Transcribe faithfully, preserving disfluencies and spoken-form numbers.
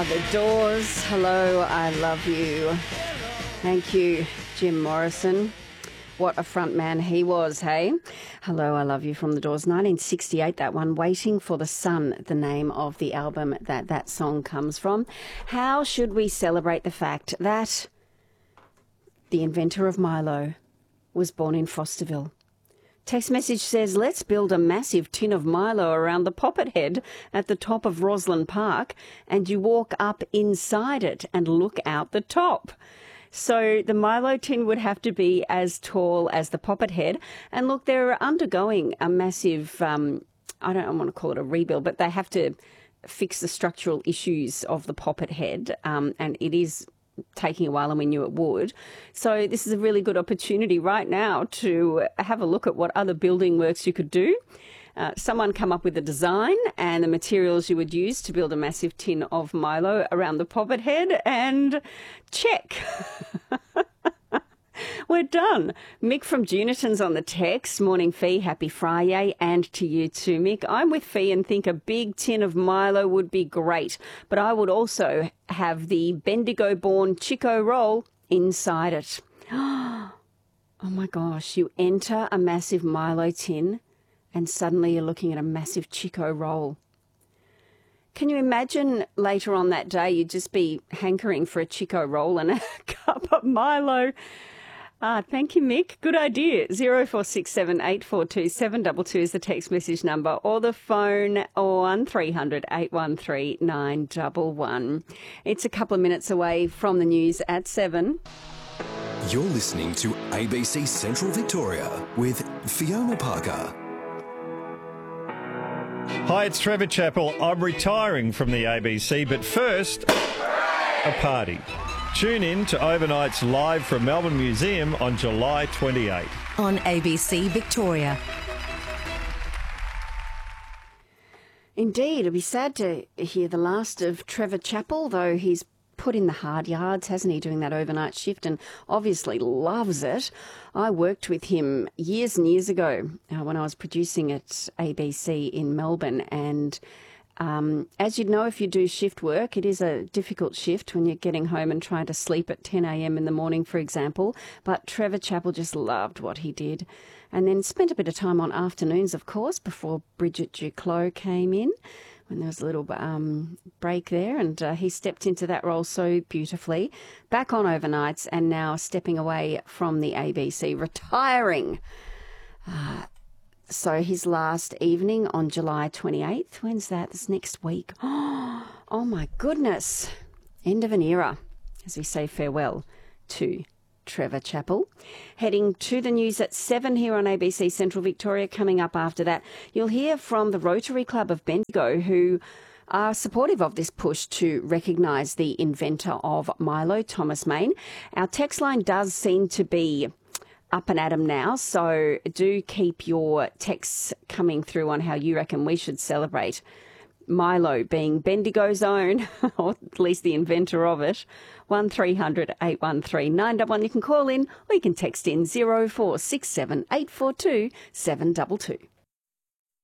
Ah, The Doors, Hello, I Love You. Thank you, Jim Morrison. What a front man he was, hey? Hello, I Love You from The Doors. nineteen sixty-eight, that one. Waiting for the Sun, the name of the album that that song comes from. How should we celebrate the fact that the inventor of Milo was born in Fosterville? Text message says, let's build a massive tin of Milo around the poppet head at the top of Roslyn Park, and you walk up inside it and look out the top. So the Milo tin would have to be as tall as the poppet head. And look, they're undergoing a massive, um, I don't want to call it a rebuild, but they have to fix the structural issues of the poppet head. Um, and it is taking a while, and we knew it would. So this is a really good opportunity right now to have a look at what other building works you could do. Uh, someone come up with a design and the materials you would use to build a massive tin of Milo around the poppet head, and check. We're done. Mick from Juniton's on the text. Morning, Fee. Happy Friday. And to you too, Mick. I'm with Fee and think a big tin of Milo would be great, but I would also have the Bendigo-born Chico roll inside it. Oh my gosh. You enter a massive Milo tin and suddenly you're looking at a massive Chico roll. Can you imagine later on that day you'd just be hankering for a Chico roll and a cup of Milo? Ah, thank you, Mick. Good idea. zero four six seven eight four two seven two two is the text message number, or the phone on three hundred eight one three nine one one. It's a couple of minutes away from the news at seven. You're listening to A B C Central Victoria with Fiona Parker. Hi, it's Trevor Chappell. I'm retiring from the A B C, but first, a party. Tune in to Overnight's Live from Melbourne Museum on July twenty-eighth. On A B C Victoria. Indeed, it'll be sad to hear the last of Trevor Chappell, though he's put in the hard yards, hasn't he, doing that overnight shift, and obviously loves it. I worked with him years and years ago uh, when I was producing at A B C in Melbourne, and um, as you'd know, if you do shift work, it is a difficult shift when you're getting home and trying to sleep at ten a.m. in the morning, for example, but Trevor Chappell just loved what he did, and then spent a bit of time on afternoons, of course, before Bridget Duclos came in, when there was a little um, break there, and uh, he stepped into that role so beautifully. Back on overnights and now stepping away from the A B C, retiring. Uh, so his last evening on July twenty-eighth. When's that? This next week. Oh, oh my goodness. End of an era, as we say farewell to Trevor Chappell. Heading to the news at seven here on A B C Central Victoria. Coming up after that, you'll hear from the Rotary Club of Bendigo, who are supportive of this push to recognise the inventor of Milo, Thomas Mayne. Our text line does seem to be up and at 'em now, so do keep your texts coming through on how you reckon we should celebrate Milo being Bendigo's own, or at least the inventor of it. one three hundred eight one three nine one one. You can call in or you can text in zero four six seven eight four two seven two two.